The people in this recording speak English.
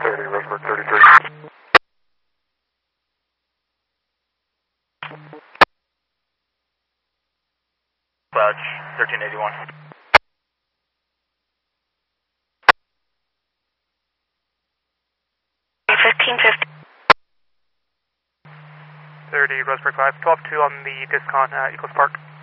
30, Roseburg 33. Clouch, 1381. 1550. 30, Roseburg 5, 12-2 on the discount at Eagles Park.